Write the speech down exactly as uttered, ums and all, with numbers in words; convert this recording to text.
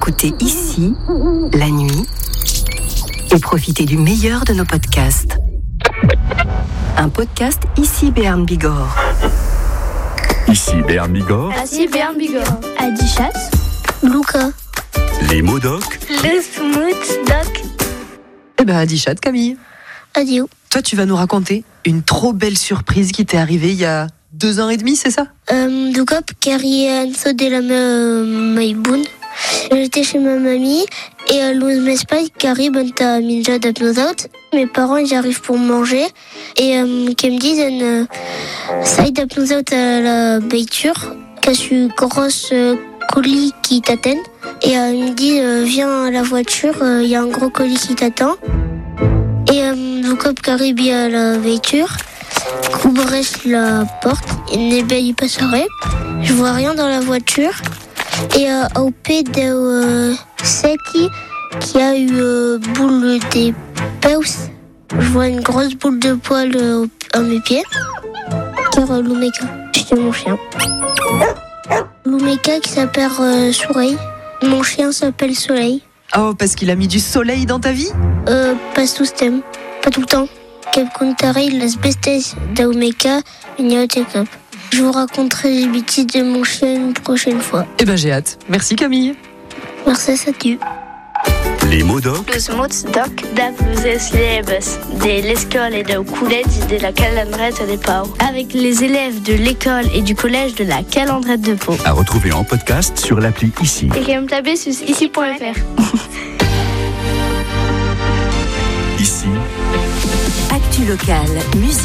écouter ici, la nuit, et profiter du meilleur de nos podcasts. Un podcast Ici Béarn Bigorre. Ici Béarn Bigorre. Ici Béarn Bigorre. Adichat. Luca. Les mots doc. Le smooth doc. Eh ben, Adichat, Camille. Adieu. Toi, tu vas nous raconter une trop belle surprise qui t'est arrivée il y a deux ans et demi, c'est ça? Euh, du coup, Carrie Anso de la Maïboun. J'étais chez ma mamie et à l'ouze m'espagne, Carrie, ben t'as minja d'apnosaut. Mes parents, ils arrivent pour manger et euh, qu'ils me disent, euh, ça y d'apnosaut à la beiture, qu'à ce grosse euh, colis qui t'attend. Et euh, ils me disent, euh, viens à la voiture, il euh, y a un gros colis qui t'attend. Et euh, du coup, Carrie vient à la voiture. Couvrez la porte, il n'est pas y passerait. Je vois rien dans la voiture. Et euh, au pied de euh, Seti, qui a eu euh, boule des paus, je vois une grosse boule de poils euh, à mes pieds. Car euh, Lumeka, c'était mon chien. Lumeka qui s'appelle euh, Soleil. Mon chien s'appelle Soleil. Oh, parce qu'il a mis du soleil dans ta vie? Euh, pas tout ce thème, pas tout le temps. Las bestes d'Aumeka, je vous raconterai les bêtises de mon chien une prochaine fois. Eh ben, j'ai hâte. Merci, Camille. Merci, salut. Les mots doc. Los mots doc da pluses leves de l'école et de collège de la Calandrette de Pau. Avec les élèves de l'école et du collège de la Calandrette de Pau. À retrouver en podcast sur l'appli Ici. Et qui me taper sur ici point f r. Ici. Actu locale, musique.